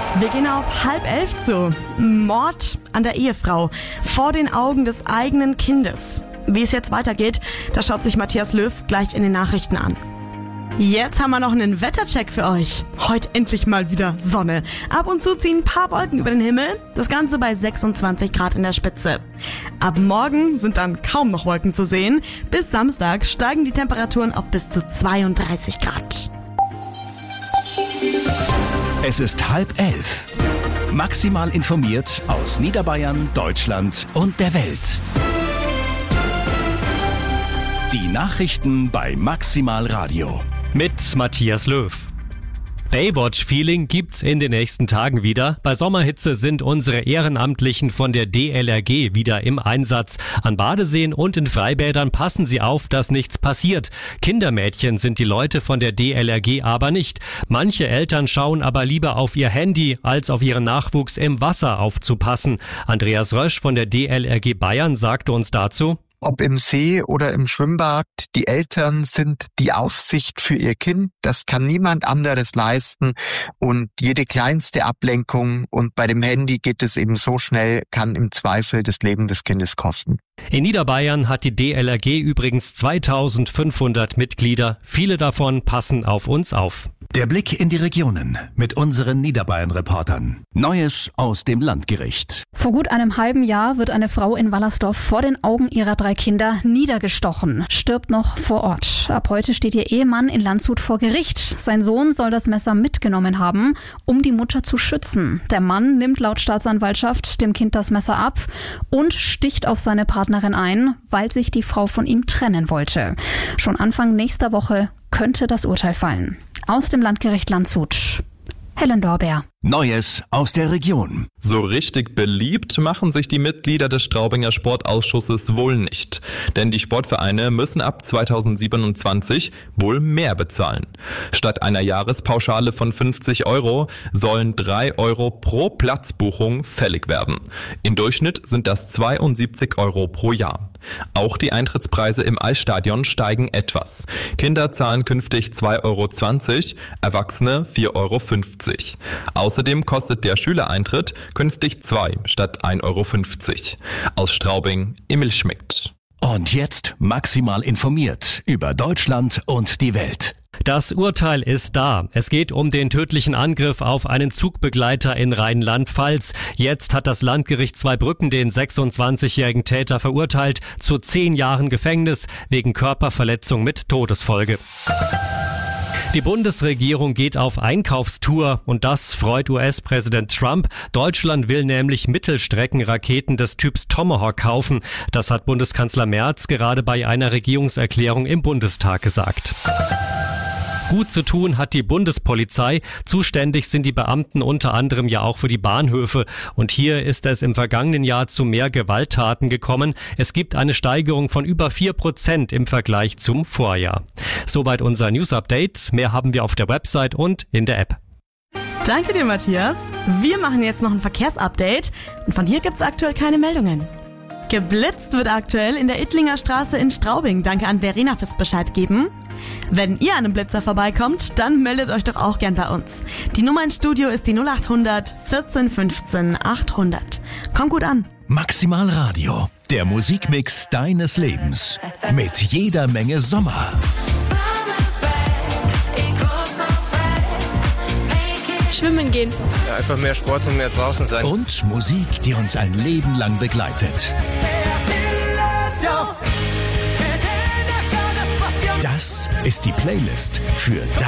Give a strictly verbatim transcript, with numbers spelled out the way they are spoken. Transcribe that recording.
Wir gehen auf halb elf zu. Mord an der Ehefrau vor den Augen des eigenen Kindes. Wie es jetzt weitergeht, das schaut sich Matthias Löw gleich in den Nachrichten an. Jetzt haben wir noch einen Wettercheck für euch. Heute endlich mal wieder Sonne. Ab und zu ziehen ein paar Wolken über den Himmel. Das Ganze bei sechsundzwanzig Grad in der Spitze. Ab morgen sind dann kaum noch Wolken zu sehen. Bis Samstag steigen die Temperaturen auf bis zu zweiunddreißig Grad. Es ist halb elf. Maximal informiert aus Niederbayern, Deutschland und der Welt. Die Nachrichten bei Maximal Radio. Mit Matthias Löw. Baywatch-Feeling gibt's in den nächsten Tagen wieder. Bei Sommerhitze sind unsere Ehrenamtlichen von der D L R G wieder im Einsatz. An Badeseen und in Freibädern passen sie auf, dass nichts passiert. Kindermädchen sind die Leute von der D L R G aber nicht. Manche Eltern schauen aber lieber auf ihr Handy, als auf ihren Nachwuchs im Wasser aufzupassen. Andreas Rösch von der D L R G Bayern sagte uns dazu: Ob im See oder im Schwimmbad, die Eltern sind die Aufsicht für ihr Kind. Das kann niemand anderes leisten. Und jede kleinste Ablenkung, und bei dem Handy geht es eben so schnell, kann im Zweifel das Leben des Kindes kosten. In Niederbayern hat die D L R G übrigens zweitausendfünfhundert Mitglieder. Viele davon passen auf uns auf. Der Blick in die Regionen mit unseren Niederbayern-Reportern. Neues aus dem Landgericht. Vor gut einem halben Jahr wird eine Frau in Wallersdorf vor den Augen ihrer drei Kinder niedergestochen, stirbt noch vor Ort. Ab heute steht ihr Ehemann in Landshut vor Gericht. Sein Sohn soll das Messer mitgenommen haben, um die Mutter zu schützen. Der Mann nimmt laut Staatsanwaltschaft dem Kind das Messer ab und sticht auf seine Partnerin ein, weil sich die Frau von ihm trennen wollte. Schon Anfang nächster Woche könnte das Urteil fallen. Aus dem Landgericht Landshut, Helen Dorber. Neues aus der Region. So richtig beliebt machen sich die Mitglieder des Straubinger Sportausschusses wohl nicht. Denn die Sportvereine müssen ab zweitausendsiebenundzwanzig wohl mehr bezahlen. Statt einer Jahrespauschale von fünfzig Euro sollen drei Euro pro Platzbuchung fällig werden. Im Durchschnitt sind das zweiundsiebzig Euro pro Jahr. Auch die Eintrittspreise im Eisstadion steigen etwas. Kinder zahlen künftig zwei Euro zwanzig, Erwachsene vier Euro fünfzig. Außerdem kostet der Schülereintritt künftig zwei statt ein Euro fünfzig. Aus Straubing, Emil Schmidt. Und jetzt maximal informiert über Deutschland und die Welt. Das Urteil ist da. Es geht um den tödlichen Angriff auf einen Zugbegleiter in Rheinland-Pfalz. Jetzt hat das Landgericht Zweibrücken den sechsundzwanzigjährigen Täter verurteilt zu zehn Jahren Gefängnis wegen Körperverletzung mit Todesfolge. Die Bundesregierung geht auf Einkaufstour und das freut U S-Präsident Trump. Deutschland will nämlich Mittelstreckenraketen des Typs Tomahawk kaufen. Das hat Bundeskanzler Merz gerade bei einer Regierungserklärung im Bundestag gesagt. Gut zu tun hat die Bundespolizei. Zuständig sind die Beamten unter anderem ja auch für die Bahnhöfe. Und hier ist es im vergangenen Jahr zu mehr Gewalttaten gekommen. Es gibt eine Steigerung von über vier Prozent im Vergleich zum Vorjahr. Soweit unser News-Update. Mehr haben wir auf der Website und in der App. Danke dir, Matthias. Wir machen jetzt noch ein Verkehrsupdate. Und von hier gibt's aktuell keine Meldungen. Geblitzt wird aktuell in der Ittlinger Straße in Straubing. Danke an Verena fürs Bescheid geben. Wenn ihr an einem Blitzer vorbeikommt, dann meldet euch doch auch gern bei uns. Die Nummer ins Studio ist die null acht hundert vierzehn fünfzehn achthundert. Kommt gut an. Maximal Radio, der Musikmix deines Lebens. Mit jeder Menge Sommer. Schwimmen gehen. Ja, einfach mehr Sport und mehr draußen sein. Und Musik, die uns ein Leben lang begleitet. Das ist die Playlist für